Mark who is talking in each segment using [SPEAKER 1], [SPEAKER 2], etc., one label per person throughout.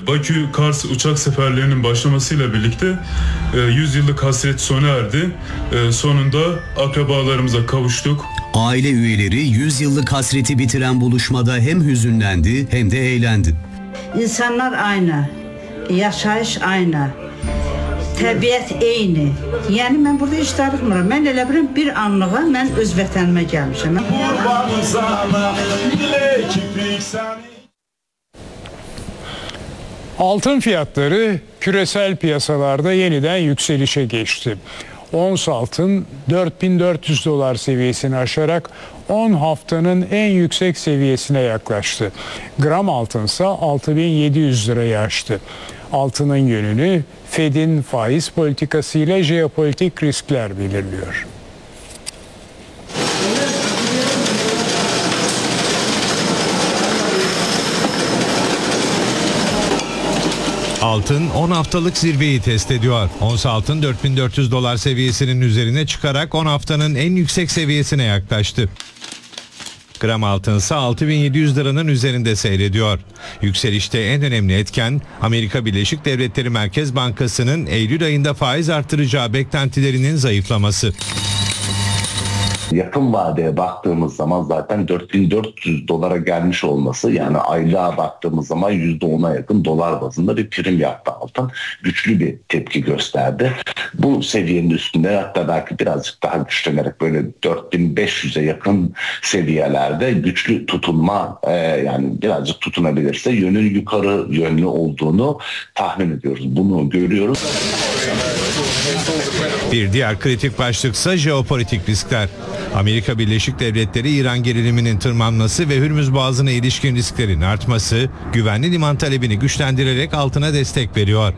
[SPEAKER 1] Bakü-Kars uçak seferlerinin başlamasıyla birlikte 100 yıllık hasret sona erdi. Sonunda akrabalarımıza kavuştuk.
[SPEAKER 2] Aile üyeleri 100 yıllık hasreti bitiren buluşmada hem hüzünlendi hem de eğlendi.
[SPEAKER 3] İnsanlar aynı, yaşayış aynı, təbiət eyni. Yəni mən burada heç darıxmıram. Mən elə bilirəm bir anlığa mən öz vətənimə gəlmişəm.
[SPEAKER 4] Altın fiyatları küresel piyasalarda yeniden yükselişe geçti. Ons altın 4400 dolar seviyesini aşarak 10 haftanın en yüksek seviyesine yaklaştı. Gram altınsa 6700 lirayı aştı. Altının yönünü Fed'in faiz politikasıyla jeopolitik riskler belirliyor.
[SPEAKER 5] Altın 10 haftalık zirveyi test ediyor. Ons altın 4400 dolar seviyesinin üzerine çıkarak 10 haftanın en yüksek seviyesine yaklaştı. Gram altın ise 6700 liranın üzerinde seyrediyor. Yükselişte en önemli etken Amerika Birleşik Devletleri Merkez Bankası'nın Eylül ayında faiz artıracağı beklentilerinin zayıflaması.
[SPEAKER 6] Yakın vadeye baktığımız zaman zaten 4400 dolara gelmiş olması, yani aylığa baktığımız zaman %10'a yakın dolar bazında bir prim yaptı altın. Güçlü bir tepki gösterdi. Bu seviyenin üstünde, hatta belki birazcık daha güçlenerek böyle 4500'e yakın seviyelerde güçlü tutunma, yani birazcık tutunabilirse yönün yukarı yönlü olduğunu tahmin ediyoruz. Bunu görüyoruz.
[SPEAKER 5] Bir diğer kritik başlıksa jeopolitik riskler. Amerika Birleşik Devletleri İran geriliminin tırmanması ve Hürmüz Boğazı'na ilişkin risklerin artması, güvenli liman talebini güçlendirerek altına destek veriyor.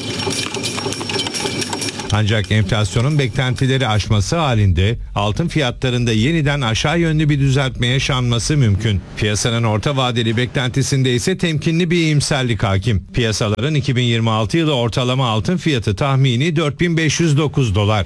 [SPEAKER 5] Ancak enflasyonun beklentileri aşması halinde altın fiyatlarında yeniden aşağı yönlü bir düzeltme yaşanması mümkün. Piyasanın orta vadeli beklentisinde ise temkinli bir iyimserlik hakim. Piyasaların 2026 yılı ortalama altın fiyatı tahmini 4509 dolar.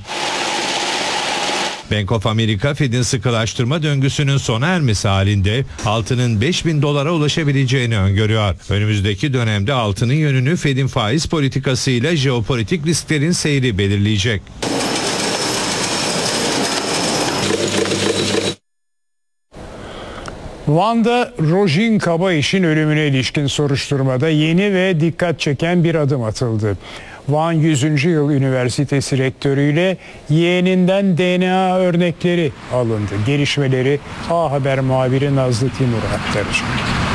[SPEAKER 5] Bank of America, Fed'in sıkılaştırma döngüsünün sona ermesi halinde altının 5000 dolara ulaşabileceğini öngörüyor. Önümüzdeki dönemde altının yönünü Fed'in faiz politikasıyla jeopolitik risklerin seyri belirleyecek.
[SPEAKER 4] Van'da Rojin Kabayiş'in ölümüne ilişkin soruşturmada yeni ve dikkat çeken bir adım atıldı. Van 100. Yıl Üniversitesi rektörüyle yeğeninden DNA örnekleri alındı. Gelişmeleri A Haber muhabiri Nazlı Timur aktaracak.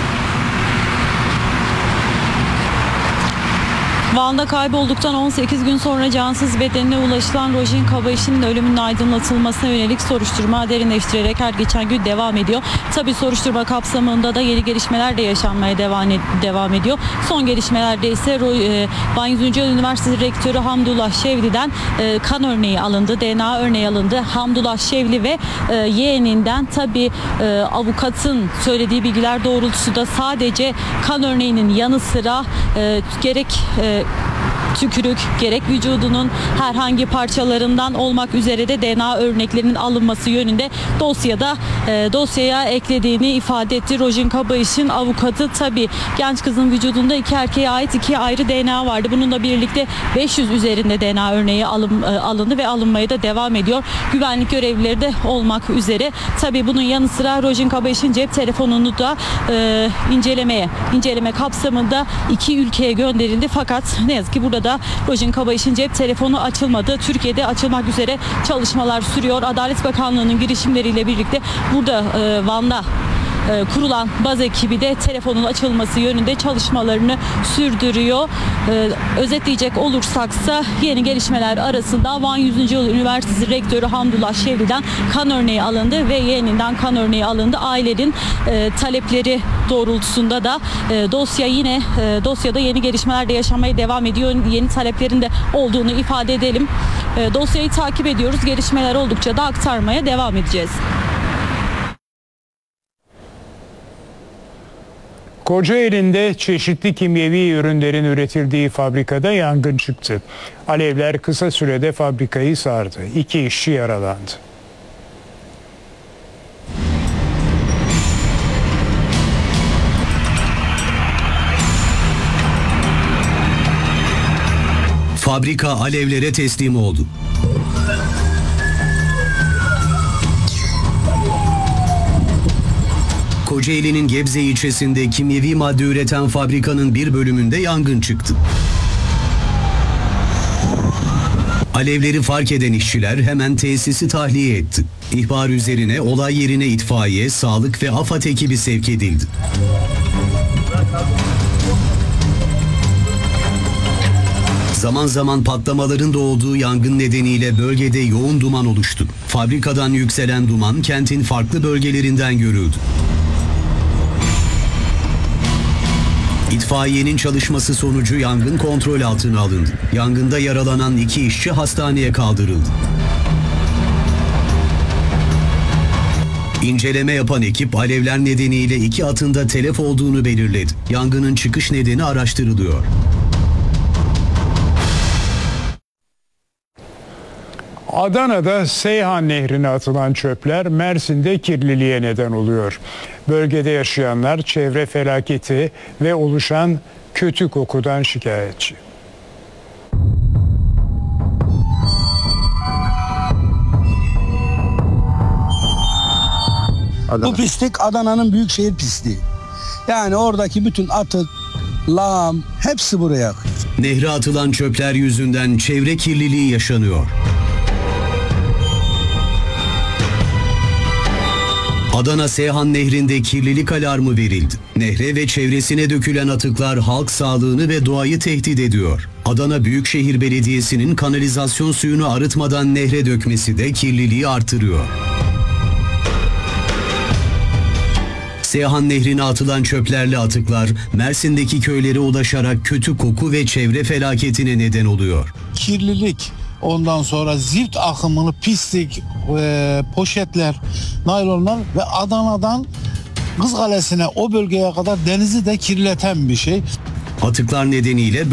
[SPEAKER 7] Van'da kaybolduktan 18 gün sonra cansız bedenine ulaşılan Rojin Kabayiş'in ölümünün aydınlatılmasına yönelik soruşturma derinleştirerek her geçen gün devam ediyor. Tabii soruşturma kapsamında da yeni gelişmeler de yaşanmaya devam ediyor. Son gelişmelerde ise Van 100. Yıl Üniversitesi Rektörü Hamdullah Şevli'den kan örneği alındı, DNA örneği alındı. Hamdullah Şevli ve yeğeninden tabii avukatın söylediği bilgiler doğrultusunda sadece kan örneğinin yanı sıra gerek tükürük, gerek vücudunun herhangi parçalarından olmak üzere de DNA örneklerinin alınması yönünde dosyaya eklediğini ifade etti. Rojin Kabayiş'in avukatı. Tabii genç kızın vücudunda iki erkeğe ait iki ayrı DNA vardı. Bununla birlikte 500 üzerinde DNA örneği alındı ve alınmaya da devam ediyor. Güvenlik görevlileri de olmak üzere. Tabii bunun yanı sıra Rojin Kabayiş'in cep telefonunu da inceleme kapsamında iki ülkeye gönderildi. Fakat ne yazık ki burada da Rojin Kabayiş'in cep telefonu açılmadı. Türkiye'de açılmak üzere çalışmalar sürüyor. Adalet Bakanlığı'nın girişimleriyle birlikte burada Van'da kurulan baz ekibi de telefonun açılması yönünde çalışmalarını sürdürüyor. Özetleyecek olursaksa yeni gelişmeler arasında Van 100. Yıl Üniversitesi Rektörü Hamdullah Şevli'den kan örneği alındı ve yeğeninden kan örneği alındı. Ailenin talepleri doğrultusunda da dosyada yeni gelişmeler de yaşanmaya devam ediyor. Yeni taleplerin de olduğunu ifade edelim. Dosyayı takip ediyoruz. Gelişmeler oldukça da aktarmaya devam edeceğiz.
[SPEAKER 4] Kocaeli'nde çeşitli kimyevi ürünlerin üretildiği fabrikada yangın çıktı. Alevler kısa sürede fabrikayı sardı. 2 işçi yaralandı.
[SPEAKER 2] Fabrika alevlere teslim oldu. Kocaeli'nin Gebze ilçesinde kimyevi madde üreten fabrikanın bir bölümünde yangın çıktı. Alevleri fark eden işçiler hemen tesisi tahliye etti. İhbar üzerine olay yerine itfaiye, sağlık ve AFAD ekibi sevk edildi. Zaman zaman patlamaların da olduğu yangın nedeniyle bölgede yoğun duman oluştu. Fabrikadan yükselen duman kentin farklı bölgelerinden görüldü. İtfaiyenin çalışması sonucu yangın kontrol altına alındı. Yangında yaralanan 2 işçi hastaneye kaldırıldı. İnceleme yapan ekip alevler nedeniyle 2 atın da telef olduğunu belirledi. Yangının çıkış nedeni araştırılıyor.
[SPEAKER 4] Adana'da Seyhan Nehri'ne atılan çöpler Mersin'de kirliliğe neden oluyor. Bölgede yaşayanlar çevre felaketi ve oluşan kötü kokudan şikayetçi.
[SPEAKER 8] Bu pislik Adana'nın büyükşehir pisliği. Yani oradaki bütün atık, lağım hepsi buraya akıyor.
[SPEAKER 2] Nehre atılan çöpler yüzünden çevre kirliliği yaşanıyor. Adana Seyhan Nehri'nde kirlilik alarmı verildi. Nehre ve çevresine dökülen atıklar halk sağlığını ve doğayı tehdit ediyor. Adana Büyükşehir Belediyesi'nin kanalizasyon suyunu arıtmadan nehre dökmesi de kirliliği artırıyor. Seyhan Nehri'ne atılan çöplerle atıklar Mersin'deki köylere ulaşarak kötü koku ve çevre felaketine neden oluyor.
[SPEAKER 9] Kirlilik, ondan sonra zift akımını, pislik, poşetler, naylonlar ve Adana'dan Kızkalesi'ne, o bölgeye kadar denizi de kirleten bir şey.
[SPEAKER 2] Atıklar nedeniyle